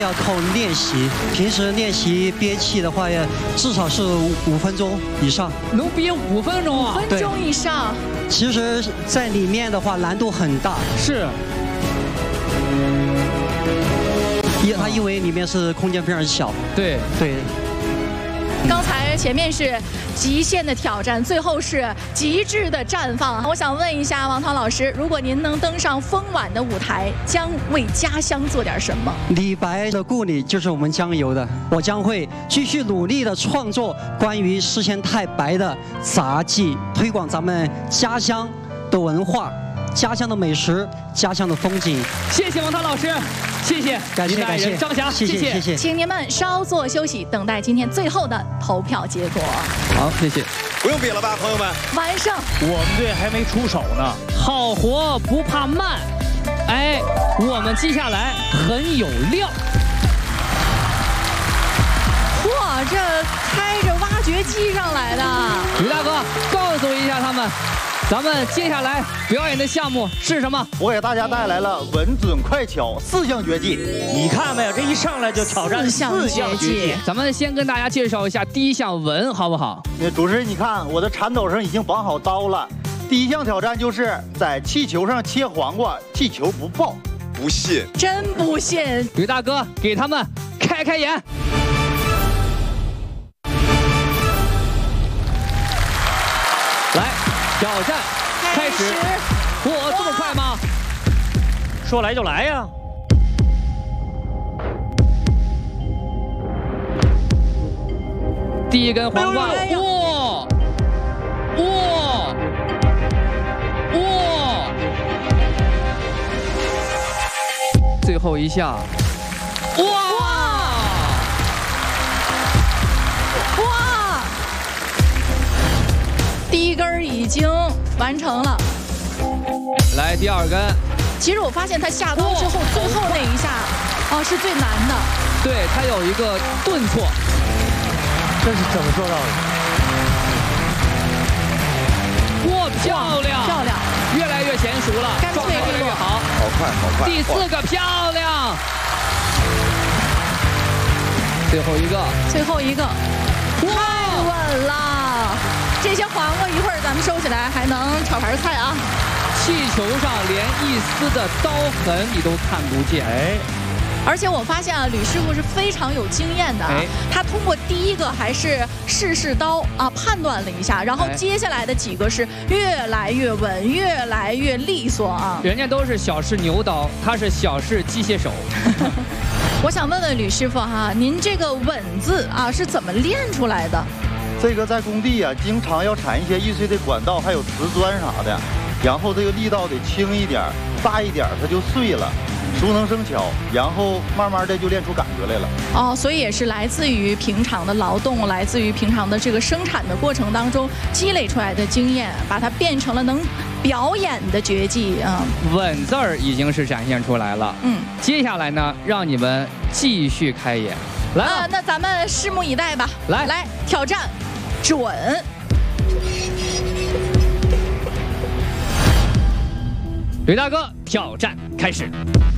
要靠练习，平时练习憋气的话，要至少是5分钟以上。 能憋5分钟啊？ 5分钟以上。 其实，在里面的话难度很大。 是。 它因为里面是空间非常小。 对对。 刚才前面是极限的挑战，最后是极致的绽放。我想问一下王涛老师，如果您能登上风晚的舞台，将为家乡做点什么？ 李白的故里就是我们江油的，我将会继续努力的创作关于诗仙太白的杂技，推广咱们家乡的文化、家乡的美食、家乡的风景。 谢谢王涛老师。 谢谢， 感谢张霞， 谢谢。 请您们稍作休息，等待今天最后的投票结果。 好，谢谢。 不用比了吧，朋友们。 完胜。 我们队还没出手呢。 好活不怕慢，哎，我们接下来很有料。 哇，这开着挖掘机上来的。 于大哥，告诉一下他们。 咱们接下来表演的项目是什么？ 我给大家带来了稳准快巧4项绝技。 你看没有？这一上来就挑战4项绝技。 咱们先跟大家介绍一下第1项稳，好不好？ 主持人，你看我的铲斗上已经绑好刀了。第1项挑战就是在气球上切黄瓜，气球不爆。 不信？ 真不信？ 于大哥，给他们开眼。 来，挑战开始！哇，这么快吗？ 说来就来呀！ 第1根黄瓜，哇！最后1下，哇！ 第1根已经完成了， 来第2根。 其实我发现他下刀之后，最后那1下，是最难的。 对，他有一个顿挫。 这是怎么做到的？ 哇，漂亮！ 漂亮， 越来越娴熟了，状态越来越好。 好快！ 第4个漂亮。最后一个， 太稳了。 这些黄瓜一会儿咱们收起来，还能炒盘菜啊！ 气球上连一丝的刀痕你都看不见，哎！ 而且我发现啊，吕师傅是非常有经验的啊，他通过第1个还是试刀啊判断了一下，然后接下来的几个是越来越稳，越来越利索啊。 人家都是小试牛刀，他是小试机械手。 我想问问吕师傅哈，您这个稳字啊是怎么练出来的？ 这个在工地啊，经常要铲一些易碎的管道，还有瓷砖啥的，然后这个力道得轻一点，大一点它就碎了。熟能生巧，然后慢慢的就练出感觉来了。 哦，所以也是来自于平常的劳动，来自于平常的这个生产的过程当中积累出来的经验，把它变成了能表演的绝技啊。 稳字儿已经是展现出来了，接下来呢，让你们继续开演。来， 那咱们拭目以待吧。来挑战。 准， 吕大哥，挑战开始。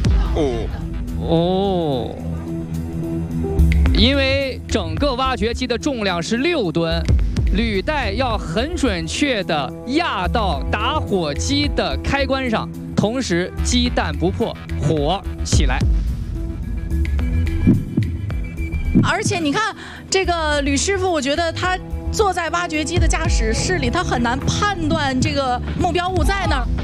因为整个挖掘机的重量是6吨，履带要很准确的压到打火机的开关上，同时鸡蛋不破，火起来。 而且你看，这个吕师傅，我觉得他坐在挖掘机的驾驶室里，他很难判断这个目标物在哪儿。